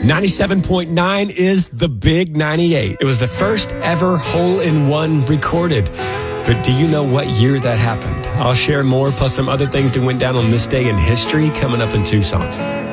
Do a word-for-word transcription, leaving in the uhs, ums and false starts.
ninety-seven point nine is the Big ninety-eight. It was the first ever hole-in-one recorded. But do you know what year that happened? I'll share more, plus some other things that went down on this day in history coming up in two songs.